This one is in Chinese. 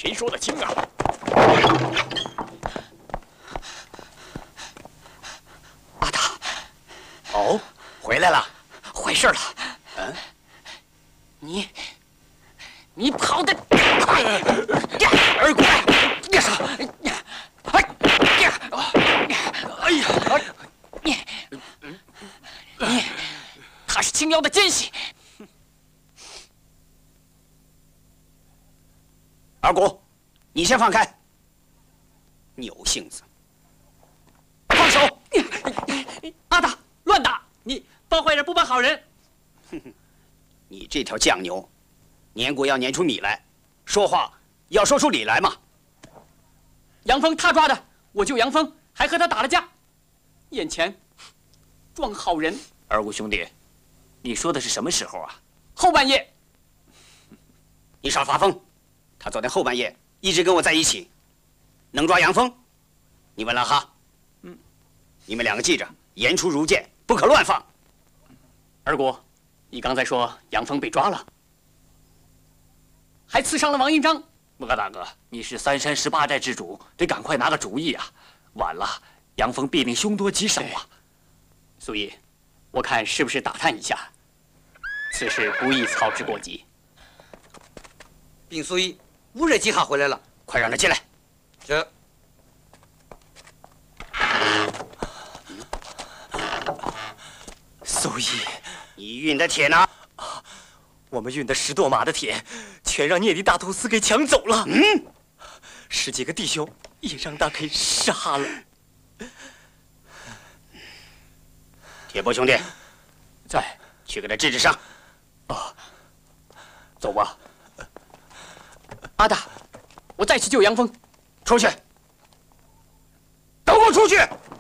谁说的轻啊？ 阿达， 哦，回来了， 坏事了。 嗯， 你跑得快！ 二姑， 哎呀，他是青妖的奸细。 二姑，你先放开。牛性子，放手！ 阿达，乱打！你帮坏人不帮好人。 你这条犟牛，撵骨要撵出米来，说话要说出理来嘛。 杨峰他抓的，我救杨峰，还和他打了架，眼前装好人。 二姑兄弟，你说的是什么时候啊？ 后半夜， 你少发疯！他昨天后半夜一直跟我在一起，能抓杨峰？你问了哈？你们两个记着，言出如剑，不可乱放。 二姑，你刚才说杨峰被抓了，还刺伤了王印章。 莫大哥，你是3山18寨之主，得赶快拿个主意啊！晚了，杨峰必定凶多吉少啊！ 所以，我看是不是打探一下，此事不宜操之过急。 禀苏一，乌日记哈回来了， 快让他进来。 这。 苏一， 你运的铁呢？ 我们运的10多马的铁，全让聂地大土司给抢走了。10几个弟兄也让他给杀了。 铁波兄弟， 在， 去给他治治伤。 走吧。 阿大，我再去救杨峰。 出去！都给我出去！